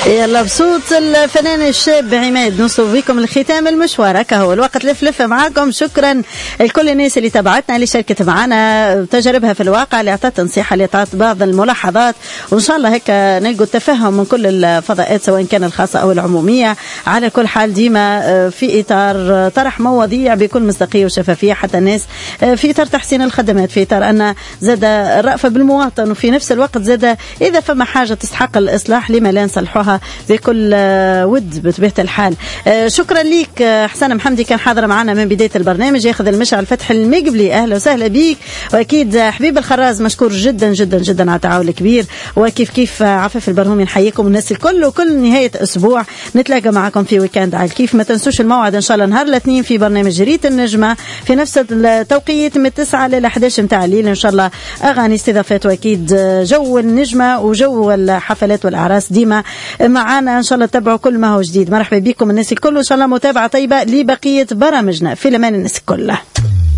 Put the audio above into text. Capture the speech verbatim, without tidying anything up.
يلا بصوت الفنان الشاب عماد نوصل بكم الختام المشوار. هو الوقت لفلف معاكم. شكرا لكل الناس اللي تابعتنا، اللي شاركت معنا تجاربها في الواقع، اللي اعطت نصيحه، اللي اعطت بعض الملاحظات، وان شاء الله هيك نلقوا التفهم من كل الفضاءات سواء كان الخاصه او العموميه. على كل حال ديما في اطار طرح مواضيع بكل مصداقيه وشفافيه، حتى الناس في اطار تحسين الخدمات، في اطار ان زاد الرأفه بالمواطن، وفي نفس الوقت زاد اذا فما حاجه تستحق الاصلاح لما لا نصلحوها بكل ود بطبيعه الحال. شكرا ليك حسن محمدي، كان حاضر معنا من بدايه البرنامج، ياخذ المشعل فتح المقبلي، اهلا وسهلا بيك. واكيد حبيب الخراز مشكور جدا جدا جدا على التعاون الكبير. وكيف كيف عفاف البرهومي نحييكم الناس الكل، وكل نهايه اسبوع نتلاقى معكم في ويكاند على الكيف. ما تنسوش الموعد ان شاء الله نهار الاثنين في برنامج جريدة النجمه في نفس التوقيت من تسعة ل احد عشر متاع الليل ان شاء الله. اغاني استضافات واكيد جو النجمه وجو الحفلات والاعراس ديما معانا ان شاء الله. تتابعوا كل ما هو جديد. مرحبا بكم الناس الكل، وان شاء الله متابعه طيبه لبقيه برامجنا. في الامان الناس كلها.